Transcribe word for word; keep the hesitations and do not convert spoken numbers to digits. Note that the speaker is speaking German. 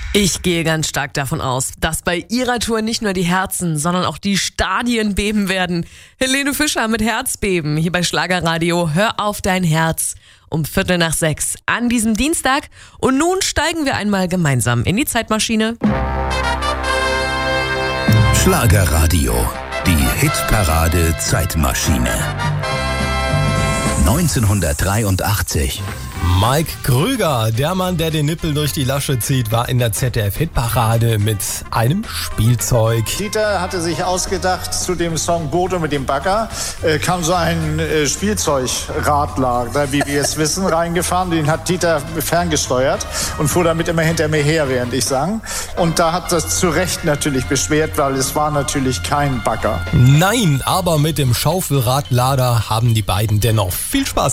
Ich gehe ganz stark davon aus, dass bei ihrer Tour nicht nur die Herzen, sondern auch die Stadien beben werden. Helene Fischer mit Herzbeben hier bei Schlagerradio. Hör auf dein Herz um Viertel nach sechs an diesem Dienstag. Und nun steigen wir einmal gemeinsam in die Zeitmaschine. Schlagerradio, die Hitparade Zeitmaschine. neunzehnhundertdreiundachtzig. Mike Krüger, der Mann, der den Nippel durch die Lasche zieht, war in der Z D F-Hitparade mit einem Spielzeug. Dieter hatte sich ausgedacht, zu dem Song Bodo mit dem Bagger äh, kam so ein äh, Spielzeugradler, wie wir es wissen, reingefahren. Den hat Dieter ferngesteuert und fuhr damit immer hinter mir her, während ich sang. Und da hat das zu Recht natürlich beschwert, weil es war natürlich kein Bagger. Nein, aber mit dem Schaufelradlader haben die beiden dennoch viel Spaß